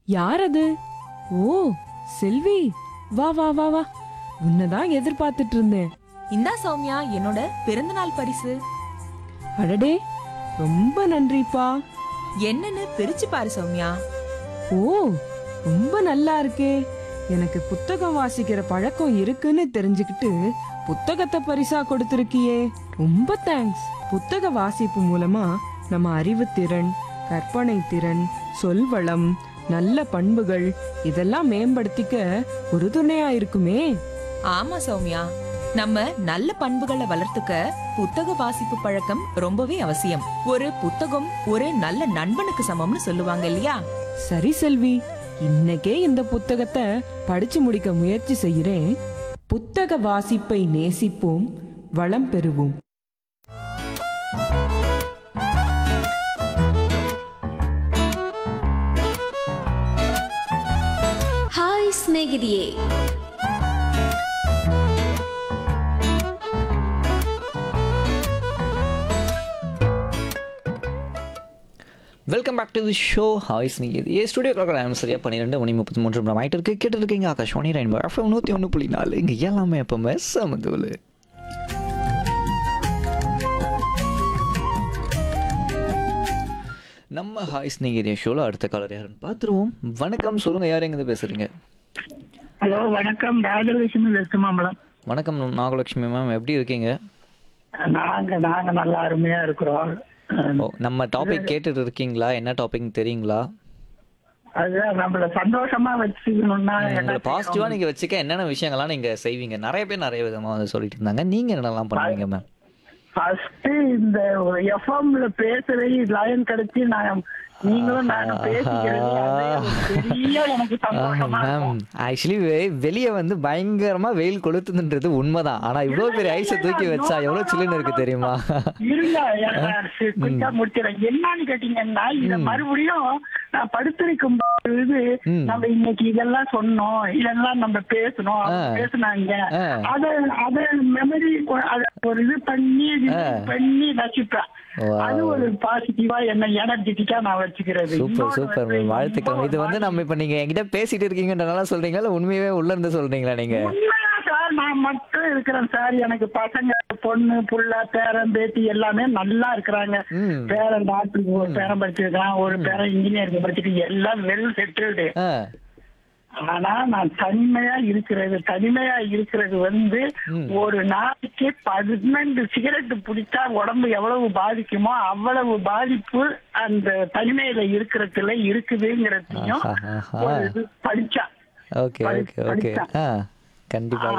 யார் அது? ஓ, செல்வி, வா வா வா வா. உன்னதான் எதிர்பார்த்துட்டு இருந்தேன். இந்தா சௌமியா, என்னோட பிறந்தநாள் பரிசு. அடடே, ரொம்ப நன்றிப்பா. என்னன்னு பிரிச்சு பாரு சௌமியா. ஓ, ரொம்ப நல்லா இருக்கே. எனக்கு புத்தகம் வாசிக்கிற பழக்கம் இருக்குன்னு தெரிஞ்சுக்கிட்டு புத்தகத்தை பரிசா கொடுத்திருக்கியே. ரொம்ப தேங்க்ஸ். புத்தக வாசிப்பு மூலமா நம்ம அறிவுத்திறன், கற்பனை திறன், சொல்வளம், நல்ல பண்புகள் இதெல்லாம் மேம்படுத்திக்க உறுதுணையா இருக்குமே. ஆமா சௌமியா, நம்ம நல்ல பண்புகளை வளர்த்துக்க புத்தக வாசிப்பு பழக்கம் ரொம்பவே அவசியம். ஒரு புத்தகம் ஒரு நல்ல நண்பனுக்கு சமம்னு சொல்லுவாங்க இல்லையா? சரி செல்வி, இன்னைக்கே இந்த புத்தகத்தை படிச்சு முடிக்க முயற்சி செய்கிறேன். புத்தக வாசிப்பை நேசிப்போம், வளம் பெறுவோம். Hi ಸ್ನೇಹಿತೆಯೇ, welcome back to the show. Hi ஸ்னேகிதி. Studio clock சரியாக 12:33 ஆகிட்டு இருக்கு. கேட்டு இருக்கீங்க ஆகாஷ்வாணி ரெயின்போ எஃப்எம் 101.4. இங்கே எல்லாமே எப்பவுமே சமதூள். நம்ம ஹாய் ஸ்னேகிதிய ஷோவில் அடுத்த காலர் யாருன்னு பார்த்துருவோம். வணக்கம், சொல்லுங்கள், யார் எங்கேருந்து பேசுகிறீங்க? ஹலோ, வணக்கம். ராஜலட்சுமி வெஸ்ட்மாம்பலம். வணக்கம் நாகலட்சுமி மேம், எப்படி இருக்கீங்க? நாங்க நல்லா அருமையா இருக்கிறோம். ஓ, நம்ம டாபிக் கேட்டுட்டு இருக்கீங்களா? என்ன டாபிக் தெரியுங்களா? அதுதான் நம்மள சந்தோஷமா வச்சுக்கணும்னா உங்களை பாசிட்டிவா நீங்க வச்சுக்க என்னென்ன விஷயங்கள்லாம் நீங்க செய்வீங்க? நிறைய பேர் நிறைய விதமா வந்து சொல்லிட்டு இருந்தாங்க. நீங்க என்னெல்லாம் பண்ணுவீங்க மேம்? ஃபர்ஸ்ட் இந்த எஃப்எம்ல பேசுறது லைன் கிடைச்சி நான் நீங்களும் நானும் பேசிக்கிறது பெரிய எனக்கு சந்தோஷமா மேம், ஆக்சுவலி வெளியே வந்து பயங்கரமா வெயில் கொளுத்துன்றது உண்மைதான். ஆனா இவ்வளவு பெரிய ஐஸை தூக்கி வச்சா எவ்வளவு சில்லுன்னு இருக்கு தெரியுமா? இருங்க, கொஞ்சம் முடிச்சிடறேன். என்னன்னு கேட்டீங்கன்னா, இத மறுபடியும் நான் படுத்திருக்கும் பொழுது நம்ம இன்னைக்கு இதெல்லாம் சொன்னோம், இதெல்லாம் நம்ம பேசணும், பேசினாங்க, அத மெமரி ஒரு இது பண்ணி ரசிப்பேன். அது ஒரு பாசிட்டிவா என்ன எனர்ஜெட்டிக்கா நான் வச்சுக்கிறது. சூப்பர் சூப்பர் மேம், வாழ்த்துக்கள். இது வந்து நம்ம இப்ப நீங்க என்கிட்ட பேசிட்டு இருக்கீங்கன்றனால சொல்றீங்களா, இல்ல உண்மையாவே உள்ள இருந்து சொல்றீங்களா நீங்க? சார், நான் மட்டும் இருக்கிறேன் சார். எனக்கு பசங்க, பொண்ணு, புள்ள, பேரன், பேத்தி எல்லாமே நல்லா இருக்கிறாங்க. பேரன் டாக்டருக்கு ஒரு பேரன் படிச்சிருக்கான், ஒரு பேரன் இன்ஜினியருக்கு படிச்சிருக்கு, எல்லாம் வெல் செட்டில்டு. ஆனா நான் தனிமையா இருக்கிறது வந்து ஒரு நாளைக்கு 12 சிகரெட் பிடிச்சா உடம்பு எவ்வளவு பாதிக்குமோ அவ்வளவு பாதிப்பு அந்த தனிமையில இருக்கிறதுல இருக்குதுங்கிறதையும் படிச்சா. ஓகே ஓகே ஓகே, கண்டிப்பா.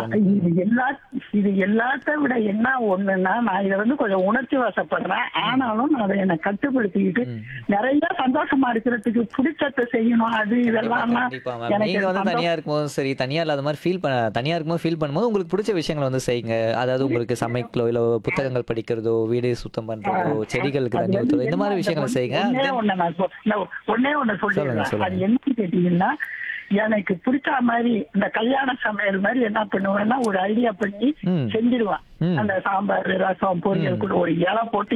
இது எல்லாத்த விட என்ன ஒண்ணுன்னா, நான் இதை வந்து கொஞ்சம் உணர்ச்சி வசப்படுறேன். ஆனாலும் அதை என்ன கட்டுப்படுத்திக்கிட்டு நிறைய சந்தோஷமா இருக்கிறதுக்கு பிடிச்சத்தை செய்யணும். அது இதெல்லாம் நீங்க வந்து தனியா இருக்கும்போது சரி, தனியா இல்லாத மாதிரி தனியா இருக்கும்போது ஃபீல் பண்ணும்போது உங்களுக்கு பிடிச்ச விஷயங்களை வந்து செய்யுங்க. அதாவது உங்களுக்கு சமைக்கலோ இல்ல புத்தகங்கள் படிக்கிறதோ, வீடு சுத்தம் பண்றதோ, செடிகளுக்கு தண்ணி ஊத்துறதோ, இந்த மாதிரி விஷயங்களை செய்யுங்க. ஒன்னே ஒண்ணு சொல்லுங்க. அது என்னன்னு கேட்டீங்கன்னா, எனக்கு பிடிச்ச மாதிரி இந்த கல்யாண சமையல் மாதிரி என்ன பண்ணுவேன்னா, ஒரு ஐடியா பண்ணி செஞ்சிருவேன். அந்த சாம்பார், ரசம், பொரியல் கூட ஒரு இலை போட்டு